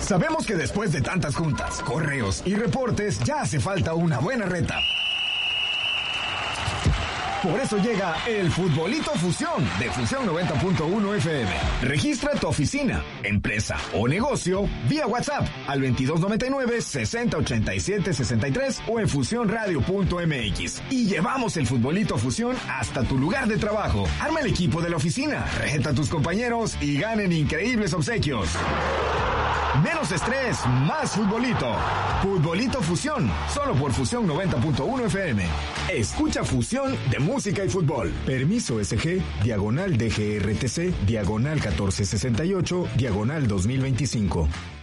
Sabemos que después de tantas juntas, correos y reportes, ya hace falta una buena reta. Por eso llega el Futbolito Fusión de Fusión 90.1 FM. Registra tu oficina, empresa o negocio vía WhatsApp al 2299-6087-63 o en fusionradio.mx. Y llevamos el Futbolito Fusión hasta tu lugar de trabajo. Arma el equipo de la oficina, reta a tus compañeros y ganen increíbles obsequios. Menos estrés, más futbolito. Futbolito Fusión, solo por Fusión 90.1 FM. Escucha fusión de música y fútbol. Permiso SG, diagonal DGRTC, diagonal 1468, diagonal 2025.